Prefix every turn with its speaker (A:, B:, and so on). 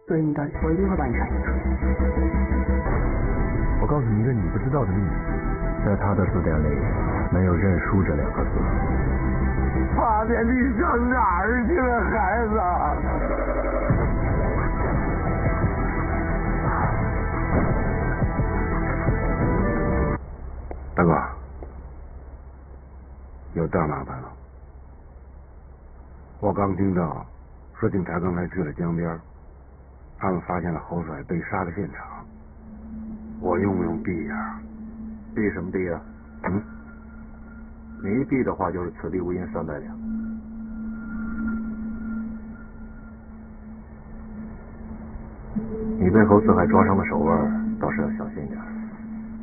A: 所以你到底，我一定会把你查清楚。
B: 我告诉你一个你不知道的秘密，在他的字典里没有认输这2个字。
C: 爸爹，你上哪儿去了，孩子？
D: 大哥，有大麻烦了。我刚听到说警察刚才去了江边，他们发现了侯帅被杀的现场。我用不用避呀？
B: 避什么避啊？你一避的话，就是此地无银三百两。你被侯四海抓伤的手腕，倒是要小